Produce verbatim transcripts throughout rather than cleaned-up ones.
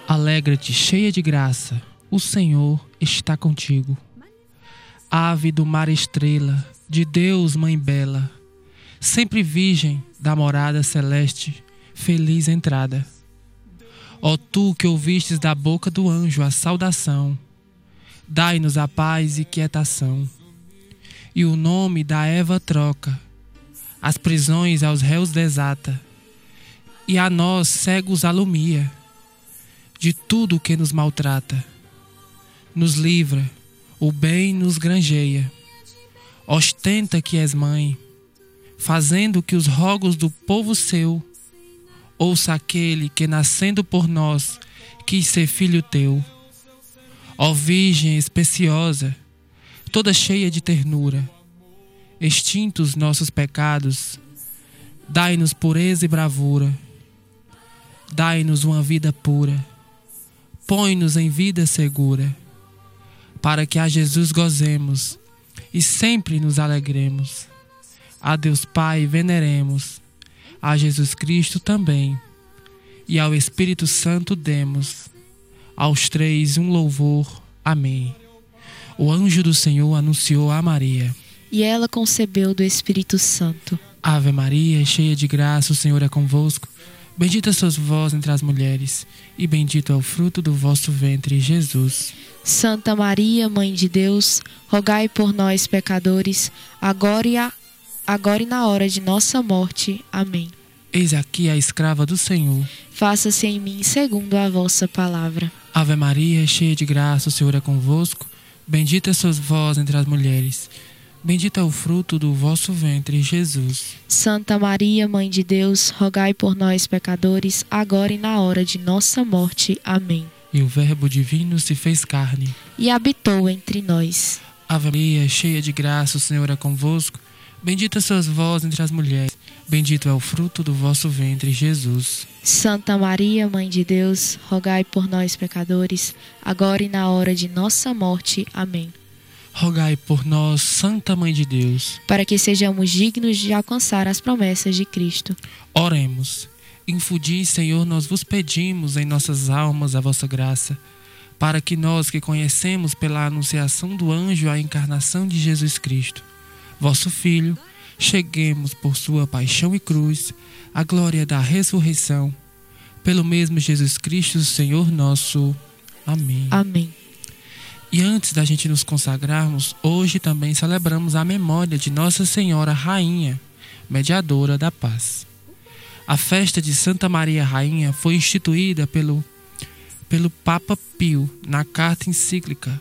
Alegra-te, cheia de graça, o Senhor está contigo. Ave do mar estrela, de Deus mãe bela, sempre virgem da morada celeste, feliz entrada. Ó tu que ouvistes da boca do anjo a saudação, dai-nos a paz e quietação. E o nome da Eva troca, as prisões aos réus desata, e a nós cegos alumia, de tudo que nos maltrata. Nos livra, o bem nos granjeia, ostenta que és mãe, fazendo que os rogos do povo seu ouça aquele que nascendo por nós quis ser filho teu. Ó Virgem especiosa, toda cheia de ternura, extintos nossos pecados, dai-nos pureza e bravura, dai-nos uma vida pura, põe-nos em vida segura, para que a Jesus gozemos e sempre nos alegremos. A Deus Pai veneremos, a Jesus Cristo também, e ao Espírito Santo demos, aos três um louvor. Amém. O anjo do Senhor anunciou a Maria, e ela concebeu do Espírito Santo. Ave Maria, cheia de graça, o Senhor é convosco. Bendita sois vós entre as mulheres, e bendito é o fruto do vosso ventre, Jesus. Santa Maria, Mãe de Deus, rogai por nós, pecadores, agora e, a, agora e na hora de nossa morte. Amém. Eis aqui a escrava do Senhor. Faça-se em mim segundo a vossa palavra. Ave Maria, cheia de graça, o Senhor é convosco. Bendita sois vós entre as mulheres, bendito é o fruto do vosso ventre, Jesus. Santa Maria, Mãe de Deus, rogai por nós, pecadores, agora e na hora de nossa morte. Amém. E o Verbo divino se fez carne e habitou entre nós. Ave Maria, cheia de graça, o Senhor é convosco. Bendita sois vós entre as mulheres, bendito é o fruto do vosso ventre, Jesus. Santa Maria, Mãe de Deus, rogai por nós, pecadores, agora e na hora de nossa morte. Amém. Rogai por nós, Santa Mãe de Deus, para que sejamos dignos de alcançar as promessas de Cristo. Oremos. Infundi, Senhor, nós vos pedimos em nossas almas a vossa graça, para que nós que conhecemos pela anunciação do anjo a encarnação de Jesus Cristo, vosso Filho, cheguemos por sua paixão e cruz à glória da ressurreição, pelo mesmo Jesus Cristo, Senhor nosso. Amém. Amém. E antes da gente nos consagrarmos, hoje também celebramos a memória de Nossa Senhora Rainha, mediadora da paz. A festa de Santa Maria Rainha foi instituída pelo, pelo Papa Pio na carta encíclica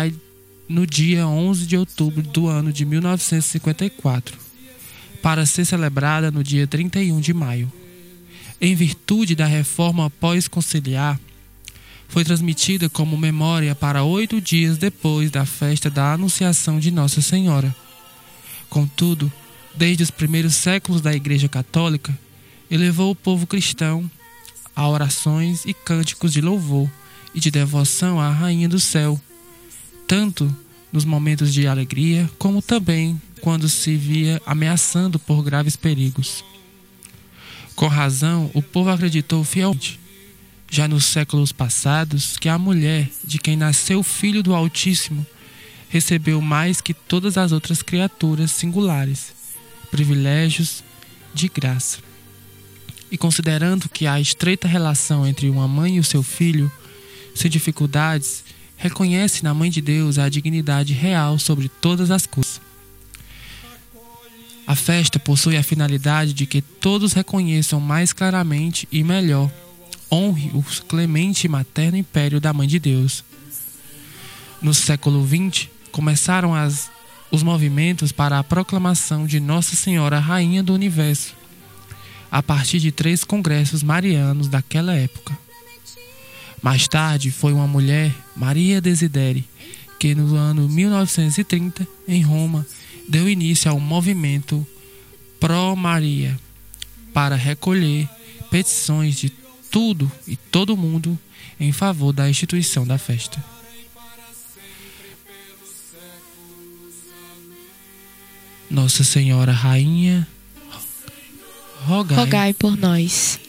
no dia onze de outubro do ano de mil novecentos e cinquenta e quatro, para ser celebrada no dia trinta e um de maio. Em virtude da reforma pós-conciliar, foi transmitida como memória para oito dias depois da festa da Anunciação de Nossa Senhora. Contudo, desde os primeiros séculos da Igreja Católica, elevou o povo cristão a orações e cânticos de louvor e de devoção à Rainha do Céu, tanto nos momentos de alegria, como também quando se via ameaçando por graves perigos. Com razão, o povo acreditou fielmente, já nos séculos passados, que a mulher de quem nasceu o Filho do Altíssimo recebeu mais que todas as outras criaturas singulares, privilégios de graça. E considerando que há estreita relação entre uma mãe e o seu filho, sem dificuldades, reconhece na Mãe de Deus a dignidade real sobre todas as coisas. A festa possui a finalidade de que todos reconheçam mais claramente e melhor, honre o clemente e materno império da Mãe de Deus. No século vinte, começaram as, os movimentos para a proclamação de Nossa Senhora Rainha do Universo, a partir de três congressos marianos daquela época. Mais tarde, foi uma mulher, Maria Desideri, que no ano mil novecentos e trinta, em Roma, deu início ao movimento Pró-Maria, para recolher petições de tudo e todo mundo em favor da instituição da festa. Nossa Senhora Rainha, rogai, rogai por nós.